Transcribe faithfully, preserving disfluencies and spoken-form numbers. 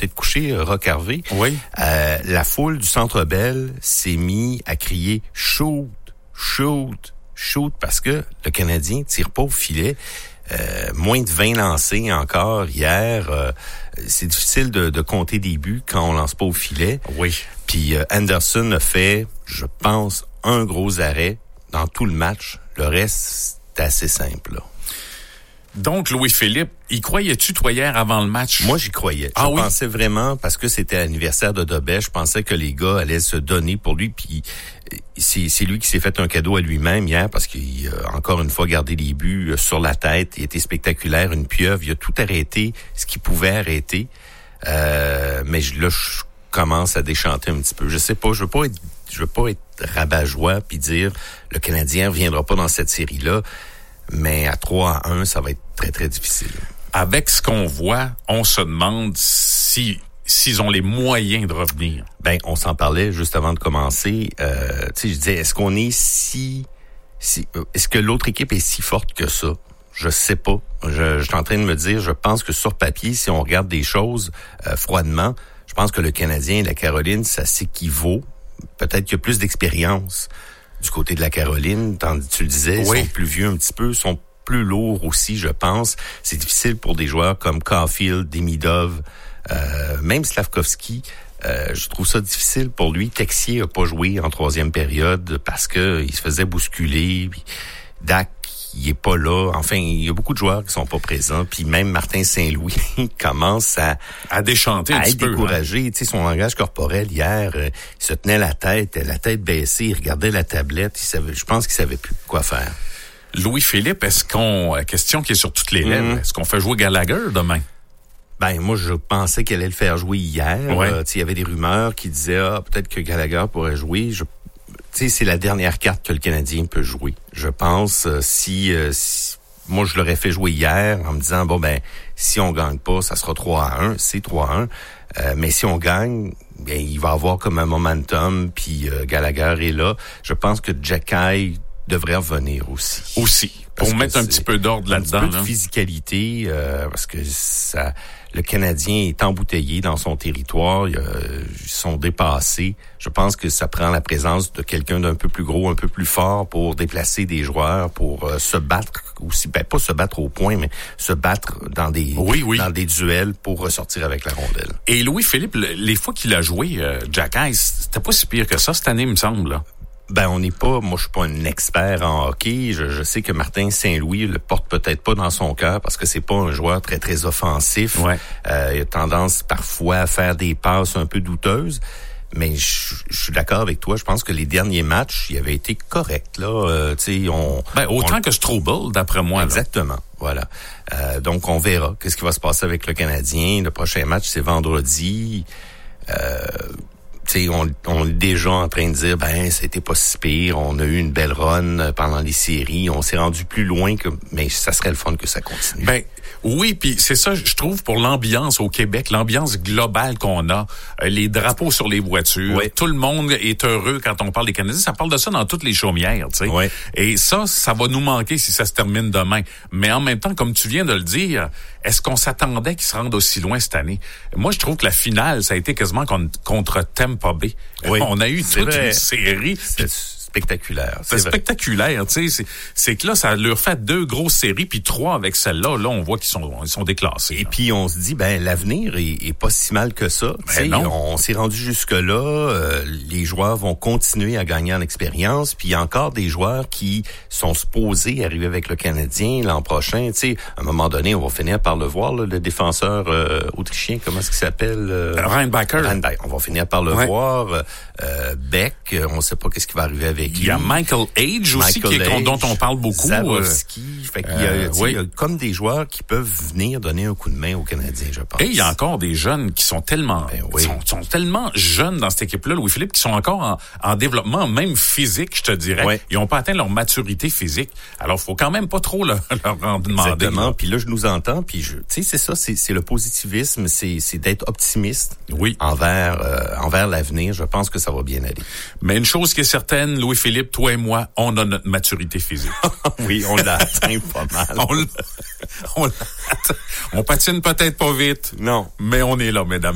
été te coucher, Roch Harvey. Oui. Euh, la foule du Centre Bell s'est mis à crier « shoot, shoot, shoot » parce que le Canadien tire pas au filet. Euh, moins de vingt lancés encore hier. Euh, c'est difficile de, de compter des buts quand on lance pas au filet. Oui. Puis euh, Anderson a fait, je pense, un gros arrêt dans tout le match. Le reste, c'est assez simple, là. Donc, Louis-Philippe, y croyais-tu, toi, hier, avant le match? Moi, j'y croyais. Ah, je oui? pensais vraiment, parce que c'était l'anniversaire de Dobet, je pensais que les gars allaient se donner pour lui, puis c'est, c'est lui qui s'est fait un cadeau à lui-même hier, parce qu'il a encore une fois gardé les buts sur la tête. Il était spectaculaire, une pieuvre. Il a tout arrêté, ce qu'il pouvait arrêter. Euh, mais là, je commence à déchanter un petit peu. Je sais pas, je veux pas être, je veux pas être rabat-joie puis dire le Canadien reviendra pas dans cette série-là. Mais à trois à un, ça va être très, très difficile. Avec ce qu'on voit, on se demande si s'ils ont les moyens de revenir. Ben, on s'en parlait juste avant de commencer. Euh, tu sais, je disais, est-ce qu'on est si... si est-ce que l'autre équipe est si forte que ça? Je sais pas. Je, je suis en train de me dire, je pense que sur papier, si on regarde des choses euh, froidement, je pense que le Canadien et la Caroline, ça s'équivaut. Peut-être qu'il y a plus d'expérience du côté de la Caroline, tandis que tu le disais, oui. Ils sont plus vieux un petit peu, sont plus lourds aussi, je pense. C'est difficile pour des joueurs comme Caulfield, Demidov, euh, même Slavkovski. Euh, je trouve ça difficile pour lui. Texier a pas joué en troisième période parce que il se faisait bousculer. Puis Dak, il est pas là. Enfin, il y a beaucoup de joueurs qui sont pas présents. Puis même Martin Saint-Louis commence à à déchanter un à petit être peu, découragé. Hein? Tu sais, son langage corporel hier, euh, il se tenait la tête, la tête baissée, il regardait la tablette. Il savait, je pense qu'il savait plus quoi faire. Louis-Philippe, est-ce qu'on, question qui est sur toutes les lèvres, mmh. est-ce qu'on fait jouer Gallagher demain? Ben, moi, je pensais qu'elle allait le faire jouer hier. Ouais. Euh, tu sais, il y avait des rumeurs qui disaient, ah, peut-être que Gallagher pourrait jouer. Je Tu sais, c'est la dernière carte que le Canadien peut jouer. Je pense, euh, si, euh, si... Moi, je l'aurais fait jouer hier en me disant, bon, ben, si on gagne pas, ça sera trois à un. C'est trois à un. Euh, mais si on gagne, ben, il va avoir comme un momentum, puis euh, Gallagher est là. Je pense que Jacky devrait revenir aussi. Aussi. Pour mettre un petit peu d'ordre là-dedans. Un petit peu là. de physicalité, euh, parce que ça... Le Canadien est embouteillé dans son territoire. Ils, euh, ils sont dépassés. Je pense que ça prend la présence de quelqu'un d'un peu plus gros, un peu plus fort pour déplacer des joueurs, pour euh, se battre aussi. Ben, pas se battre au point, mais se battre dans des oui, oui. dans des duels pour ressortir avec la rondelle. Et Louis-Philippe, les fois qu'il a joué, euh, Jack Ice, c'était pas si pire que ça cette année, il me semble. Là. Ben, on n'est pas, moi, je suis pas un expert en hockey. Je, je sais que Martin Saint-Louis le porte peut-être pas dans son cœur parce que c'est pas un joueur très, très offensif. Ouais. Euh, il a tendance parfois à faire des passes un peu douteuses. Mais je, je suis d'accord avec toi. Je pense que les derniers matchs, il avait été correct, là. Euh, tu sais, on. Ben, autant on... que Strobel, d'après moi. Exactement. Là. Voilà. Euh, donc, on verra. Qu'est-ce qui va se passer avec le Canadien? Le prochain match, c'est vendredi. Euh, Tu sais, on, on est déjà en train de dire, ben, c'était pas si pire, on a eu une belle run pendant les séries, on s'est rendu plus loin que, mais ça serait le fun que ça continue. Ben, oui, puis c'est ça, je trouve, pour l'ambiance au Québec, l'ambiance globale qu'on a, euh, les drapeaux sur les voitures, ouais. Tout le monde est heureux quand on parle des Canadiens, ça parle de ça dans toutes les chaumières, tu sais. Ouais. Et ça, ça va nous manquer si ça se termine demain. Mais en même temps, comme tu viens de le dire, est-ce qu'on s'attendait qu'ils se rendent aussi loin cette année? Moi, je trouve que la finale, ça a été quasiment con- contre Tampa Bay. Oui, on a eu toute vrai. une série. C'est spectaculaire. C'est, c'est spectaculaire, tu sais. C'est, c'est que là, ça leur fait deux grosses séries, puis trois avec celle-là. Là, on voit qu'ils sont, ils sont déclassés. Et là. puis, on se dit, ben, l'avenir est, est pas si mal que ça. Ben non. On s'est rendu jusque-là. Euh, les joueurs vont continuer à gagner en expérience. Puis, il y a encore des joueurs qui sont supposés arriver avec le Canadien l'an prochain. Tu sais, à un moment donné, on va finir par le voir, là, le défenseur euh, autrichien, comment est-ce qu'il s'appelle? Euh, Reinbacher. Reinbacher. On va finir par le ouais. voir. Euh, Beck, on ne sait pas qu'est-ce qui va arriver avec lui. Il y a Michael Age aussi, Michael qui est, Age, dont on parle beaucoup. Zarovski. Fait qu'il y a, euh, oui. il y a comme des joueurs qui peuvent venir donner un coup de main aux Canadiens, je pense. Et il y a encore des jeunes qui sont tellement, ben oui. sont, sont tellement jeunes dans cette équipe-là, Louis-Philippe, qui sont encore en, en développement, même physique, je te dirais. Ouais. Ils n'ont pas atteint leur maturité physique. Alors, faut quand même pas trop leur, leur en demander. Exactement. Puis là, je nous entends. Puis je, tu sais, c'est ça, c'est, c'est le positivisme, c'est, c'est d'être optimiste. Oui. Envers, euh, envers l'avenir. Je pense que ça va bien aller. Mais une chose qui est certaine, Louis-Philippe, toi et moi, on a notre maturité physique. Oui, on l'a atteint pas mal. on, l'a, on, l'a, on patine peut-être pas vite. Non. Mais on est là, mesdames.